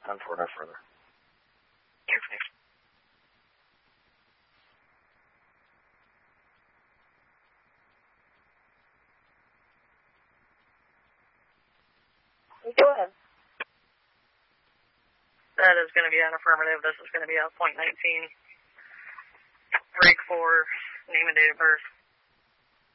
10 for no further. Go ahead. That is going to be an affirmative. This is going to be a .19. Break 4, name and date of birth.